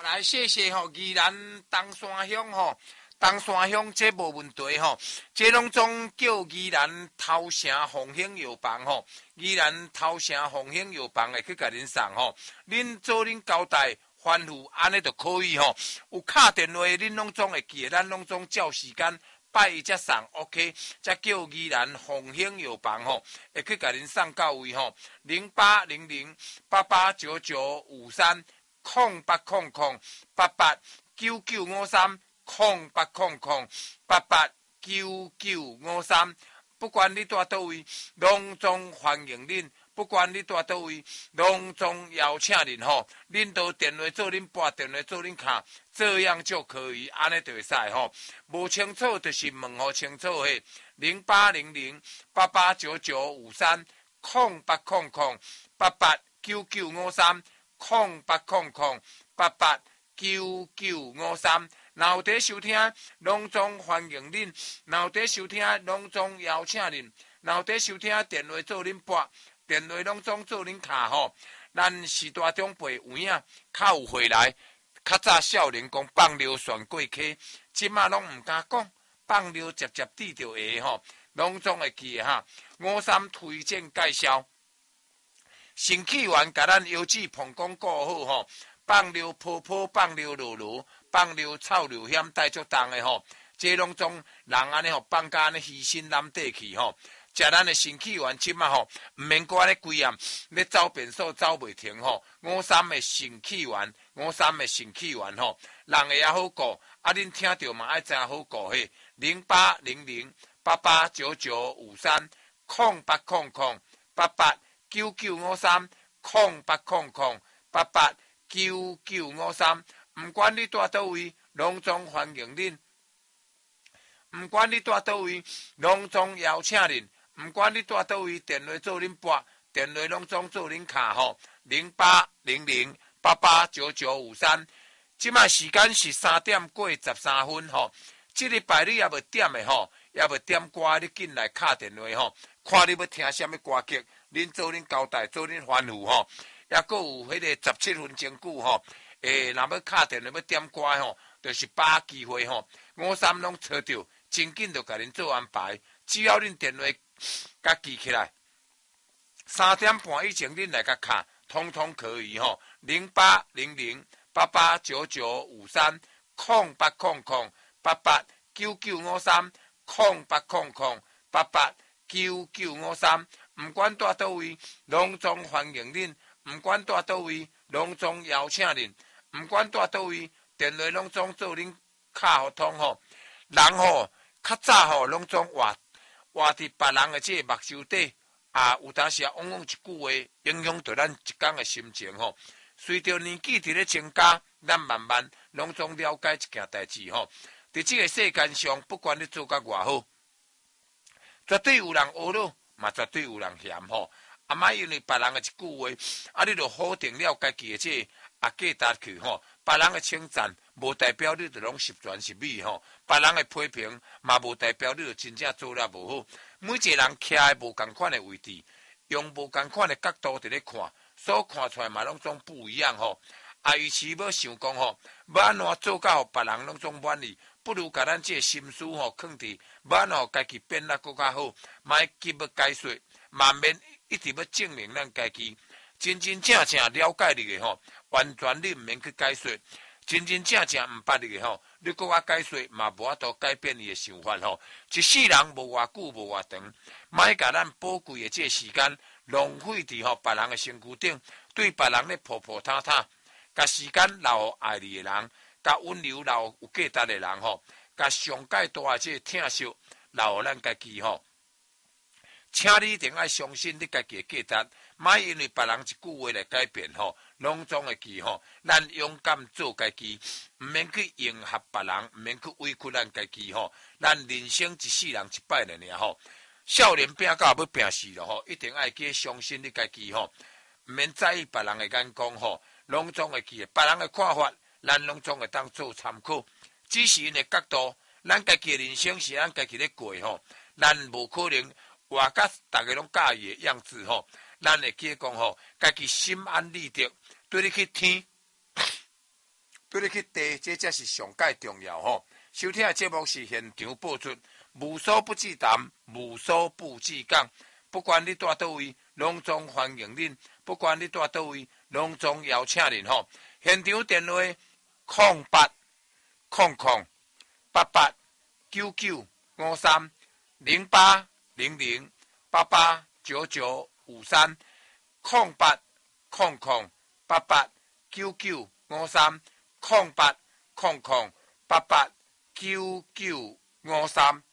来谢谢吼，宜兰东山乡吼，东山乡这无问题吼，这拢总叫宜兰头城凤兴药房吼，宜兰头城凤兴药房会去甲恁送吼，恁做恁交代吩咐安尼就可以吼，有敲电话恁拢总会记，咱拢总照时间。拜伊才送 ，OK， 才叫宜兰凤兴药房吼，会去甲恁送到位吼，0800889953，0800889953，不管你住倒位，拢总欢迎恁。不管你住倒位，拢总邀请恁吼，恁都电话做恁拨，电话做恁卡，这样就可以，安尼就会使吼。无清楚就是问候清楚嘿，0800889953，0800889953，然后伫收听，拢总欢迎恁，然后伫收听，拢总邀请恁，然后伫收听电话做恁拨。电话拢总做恁卡吼，咱时大长辈有影较有回来，较早少年讲放流旋过溪，即马拢唔敢讲，放流接接地就会吼，拢总会记哈。53推荐介绍，新起源甲咱腰子膀胱顾好吼，放流泡泡，放流落落，放流臭流险带足重的吼，这拢总人安尼吼放甲安尼虚心难得去吼。食咱的新起源，即马吼，毋免搁安尼规暗，咧走便所走袂停吼。53的新起源，53的新起源吼，人会也好顾，啊，恁听着嘛爱真好顾嘿。0800889953，0800889953，毋管你住倒位，拢总欢迎恁。毋管你住倒位，拢总邀请恁。毋管你住倒位，电话做恁拨，电话拢总做恁卡吼，0800889953。即卖时间是3点过13分吼，即礼拜你也无点的吼，也无点歌，你紧来敲电话吼，看你要听什么歌曲，恁做恁交代，做恁吩咐吼，也阁有迄个17分钟久吼，若要敲电话要点歌吼，就是把握机会吼，53拢找着，真紧就甲恁做安排，只要恁电话。甲记起来，3点半以前恁来甲卡，通通可以吼。0800889953，0800889953，毋管住倒位，拢总欢迎恁；毋管住倒位，拢总邀请恁；毋管住倒位，电话拢总做恁卡互通吼。人吼较早吼拢总活伫别人的这个目睭底，有当时往往一句话影响到咱一天的心情吼。随着年纪伫咧增加，咱慢慢拢总了解一件代志吼。伫这个世间上，不管你做甲偌好，绝对有人学了，嘛绝对有人嫌吼。莫因为别人的一句话，你就否定了家己的这价值去吼。别人的称赞，无代表你就拢十全十美吼。别人的批评，嘛无代表你就真正做了无好。每一个人徛在无同款的位置，用无同款的角度伫咧看，所看出来嘛拢总不一样吼。与其要想讲吼，要安怎做到互别人拢总满意，不如甲咱这个心思吼放伫要安怎家己变得更较好，莫急要解说，嘛免一直要证明咱家己。真真正正了解你的吼，完全你毋免去解说；真真正正毋捌你的吼，你搁我解说嘛无法度改变伊的想法吼。一世人无偌久无偌长，莫甲咱宝贵的这时间浪费伫吼别人的身躯顶，对别人咧婆婆塔塔，甲时间留互爱你的人，甲温柔留有价值的人吼，甲上界大的这疼惜留互咱家己吼。请你一定要相信你家己的价值。莫因为别人一句话来改变吼，拢总会记吼。咱勇敢做家己，毋免去迎合别人，毋免去委屈咱家己吼。咱人生一世人一摆的尔吼，少年拼到要拼死了吼，一定爱记相信你家己吼，毋免在意别人的眼光吼，拢总会记。别人的看法，咱拢总会当做参考。只是因的角度，咱家己的人生是咱家己咧过吼，咱无可能活甲大家拢介意的样子吼。咱会记讲吼，家己心安理得，对你去天， 对你去地，这才是上界重要吼。收听的节目是现场播出，无所不至谈，无所不至讲。不管你住倒位，拢总欢迎恁；不管你住倒位，拢总邀请恁吼。现场电话0800995308008899530800889953。